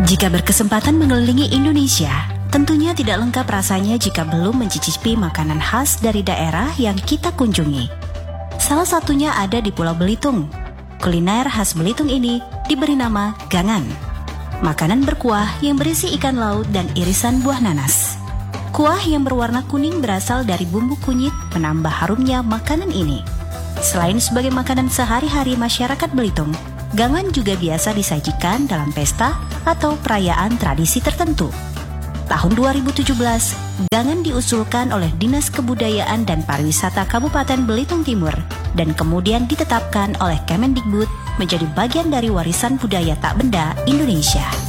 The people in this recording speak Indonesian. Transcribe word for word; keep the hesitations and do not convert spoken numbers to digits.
Jika berkesempatan mengelilingi Indonesia, tentunya tidak lengkap rasanya jika belum mencicipi makanan khas dari daerah yang kita kunjungi. Salah satunya ada di Pulau Belitung. Kuliner khas Belitung ini diberi nama gangan. Makanan berkuah yang berisi ikan laut dan irisan buah nanas. Kuah yang berwarna kuning berasal dari bumbu kunyit menambah harumnya makanan ini. Selain sebagai makanan sehari-hari masyarakat Belitung, gangan juga biasa disajikan dalam pesta atau perayaan tradisi tertentu. Tahun dua ribu tujuh belas, gangan diusulkan oleh Dinas Kebudayaan dan Pariwisata Kabupaten Belitung Timur dan kemudian ditetapkan oleh Kemendikbud menjadi bagian dari warisan budaya tak benda Indonesia.